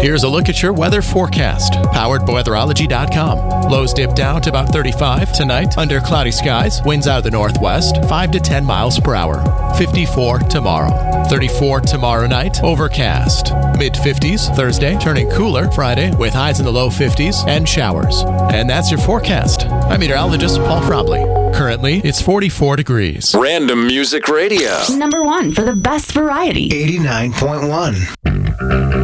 Here's a look at your weather forecast, powered by weatherology.com. Lows dip down to about 35 tonight under cloudy skies. Winds out of the northwest, 5 to 10 miles per hour. 54 tomorrow. 34 tomorrow night, overcast. Mid-50s Thursday, turning cooler Friday with highs in the low 50s and showers. And that's your forecast. I'm meteorologist Paul Frobley. Currently, it's 44 degrees. Random Music Radio. Number 1 for the best variety. 89.1.